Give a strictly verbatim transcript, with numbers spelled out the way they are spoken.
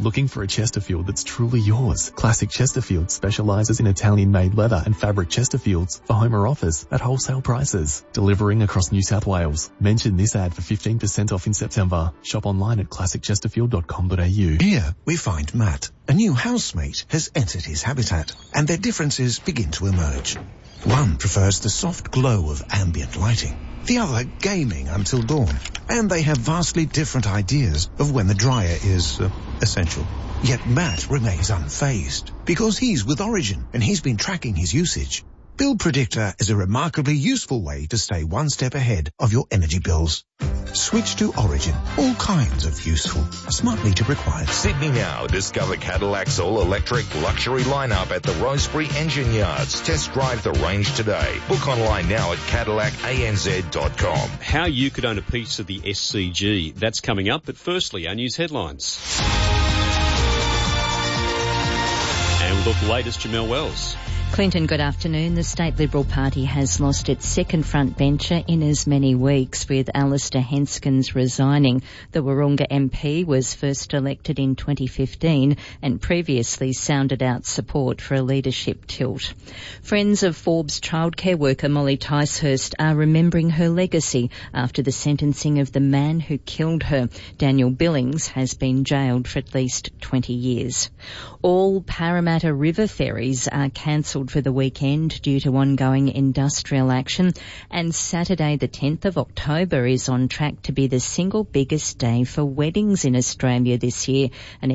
Looking for a Chesterfield that's truly yours? Classic Chesterfield specialises in Italian-made leather and fabric Chesterfields for home or office at wholesale prices. Delivering across New South Wales. Mention this ad for fifteen percent off in September. Shop online at classic chesterfield dot com dot a u. Here we find Matt. A new housemate has entered his habitat, and their differences begin to emerge. One prefers the soft glow of ambient lighting, the other gaming until dawn, and they have vastly different ideas of when the dryer is uh, essential. Yet Matt remains unfazed because he's with Origin and he's been tracking his usage. Bill Predictor is a remarkably useful way to stay one step ahead of your energy bills. Switch to Origin. All kinds of useful. Smart meter required. Sydney Now. Discover Cadillac's all-electric luxury lineup at the Rosebery Engine Yards. Test drive the range today. Book online now at cadillac a n z dot com. How you could own a piece of the S C G. That's coming up, but firstly, our news headlines. And we'll look at the latest, Jamelle Wells. Clinton, good afternoon. The State Liberal Party has lost its second front bencher in as many weeks, with Alistair Henskins resigning. The Wahroonga M P was first elected in twenty fifteen and previously sounded out support for a leadership tilt. Friends of Forbes childcare worker Molly Ticehurst are remembering her legacy after the sentencing of the man who killed her. Daniel Billings has been jailed for at least twenty years. All Parramatta River ferries are cancelled for the weekend due to ongoing industrial action, and Saturday the tenth of October is on track to be the single biggest day for weddings in Australia this year. An